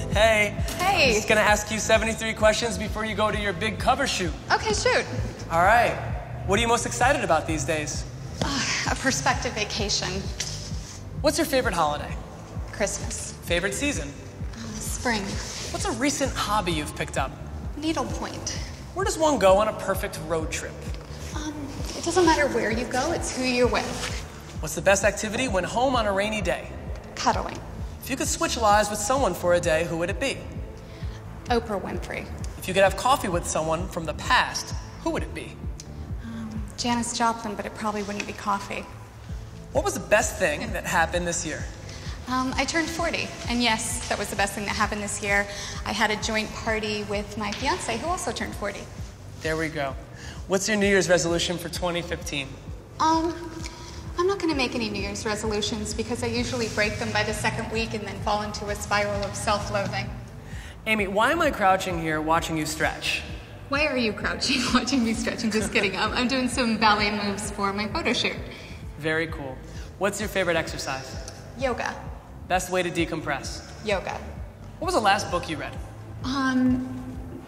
Hey. Hey. I'm just gonna ask you 73 questions before you go to your big cover shoot. Okay, shoot. All right. What are you most excited about these days? A prospective vacation. What's your favorite holiday? Christmas. Favorite season? Spring. What's a recent hobby you've picked up? Needlepoint. Where does one go on a perfect road trip? It doesn't matter where you go, it's who you're with. What's the best activity when home on a rainy day? Cuddling. If you could switch lives with someone for a day, who would it be? Oprah Winfrey. If you could have coffee with someone from the past, who would it be? Janis Joplin, but it probably wouldn't be coffee. What was the best thing that happened this year? I turned 40, and yes, that was the best thing that happened this year. I had a joint party with my fiance, who also turned 40. There we go. What's your New Year's resolution for 2015? I'm not going to make any New Year's resolutions because I usually break them by the second week and then fall into a spiral of self-loathing. Amy, why am I crouching here watching you stretch? Why are you crouching, watching me stretch? I'm just kidding. I'm doing some ballet moves for my photo shoot. Very cool. What's your favorite exercise? Yoga. Best way to decompress? Yoga. What was the last book you read?